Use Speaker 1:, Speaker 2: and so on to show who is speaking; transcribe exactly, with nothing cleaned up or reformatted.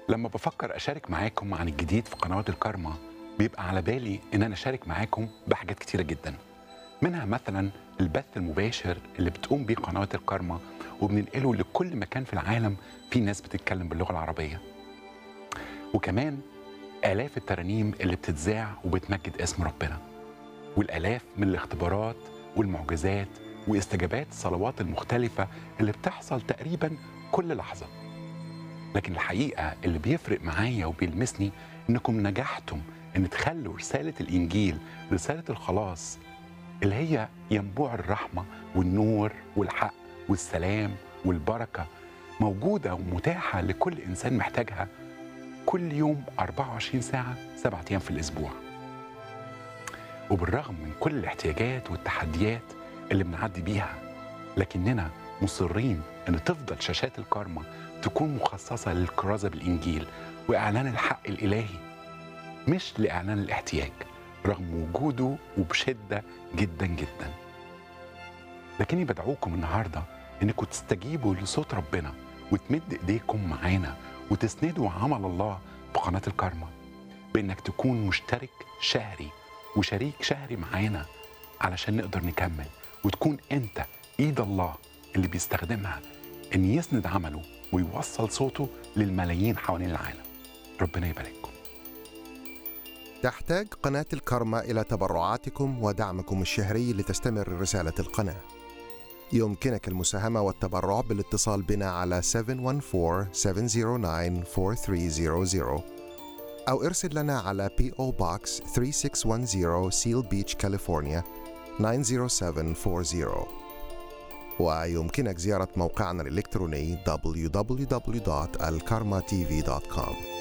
Speaker 1: لما بفكر أشارك معاكم عن الجديد في قنوات الكارما بيبقى على بالي إن أنا أشارك معاكم بحاجات كتيرة جدا، منها مثلا البث المباشر اللي بتقوم بيه قنوات الكارما وبننقله لكل مكان في العالم في ناس بتتكلم باللغة العربية، وكمان آلاف الترانيم اللي بتتذاع وبتمجد اسم ربنا، والآلاف من الاختبارات والمعجزات واستجابات الصلوات المختلفة اللي بتحصل تقريبا كل لحظة. لكن الحقيقة اللي بيفرق معايا وبيلمسني إنكم نجحتم إن تخلوا رسالة الإنجيل، رسالة الخلاص اللي هي ينبوع الرحمة والنور والحق والسلام والبركة، موجودة ومتاحة لكل إنسان محتاجها كل يوم أربعة وعشرين ساعة سبعة أيام في الأسبوع. وبالرغم من كل الاحتياجات والتحديات اللي بنعدي بيها، لكننا مصرين إن تفضل شاشات الكارما تكون مخصصة للكرازة بالإنجيل وإعلان الحق الإلهي، مش لإعلان الاحتياج، رغم وجوده وبشدة جدا جدا. لكني بدعوكم النهاردة إنكم تستجيبوا لصوت ربنا وتمد إيديكم معانا وتسندوا عمل الله بقناة الكارما بإنك تكون مشترك شهري وشريك شهري معانا علشان نقدر نكمل، وتكون أنت إيد الله اللي بيستخدمها إن يسند عمله ويوصل صوته للملايين حوالين العالم. ربنا يبارككم.
Speaker 2: تحتاج قناة الكارما إلى تبرعاتكم ودعمكم الشهري لتستمر رسالة القناة. يمكنك المساهمة والتبرع بالاتصال بنا على سبعة واحد أربعة سبعة صفر تسعة أربعة ثلاثة صفر صفر أو ارسل لنا على بي أو Box ثلاثة ستة واحد صفر Seal Beach, كاليفورنيا تسعة صفر سبعة أربعة صفر. ويمكنك زيارة موقعنا الإلكتروني دبليو دبليو دبليو دوت الكارما تي في دوت كوم.